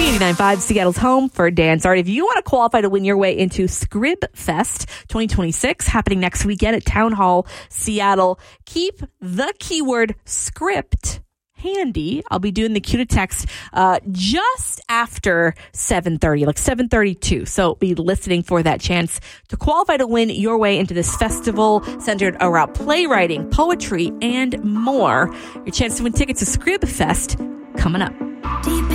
C89.5, Seattle's home for dance art. If you want to qualify to win your way into Scrib Fest 2026, happening next weekend at Town Hall, Seattle, keep the keyword script handy. I'll be doing the cue to text just after 7:30, like 7:32. So be listening for that chance to qualify to win your way into this festival centered around playwriting, poetry, and more. Your chance to win tickets to Scrib Fest coming up.